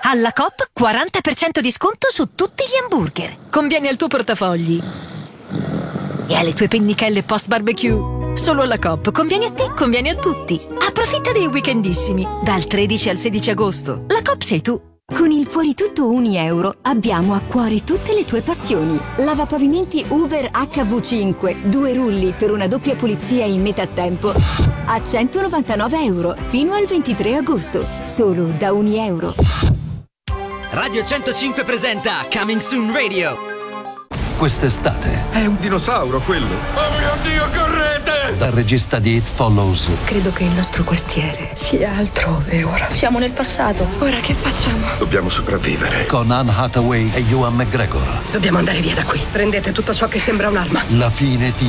Alla Coop 40% di sconto su tutti gli hamburger. Conviene al tuo portafogli e alle tue pennichelle post barbecue. Solo alla Coop. Conviene a te, conviene a tutti. Approfitta dei weekendissimi. Dal 13 al 16 agosto. La Coop sei tu. Con il fuori tutto €1 abbiamo a cuore tutte le tue passioni. Lavapavimenti Hoover HV5, 2 rulli per una doppia pulizia in metà tempo a €199 fino al 23 agosto, solo da €1. Radio 105 presenta Coming Soon Radio. Quest'estate È un dinosauro quello. Oh mio Dio, correte! dal regista di It Follows. Credo che il nostro quartiere sia altrove ora. Siamo nel passato. Ora che facciamo? Dobbiamo sopravvivere. Con Anne Hathaway e Ewan McGregor. Dobbiamo andare via da qui. Prendete tutto ciò che sembra un'arma. La fine di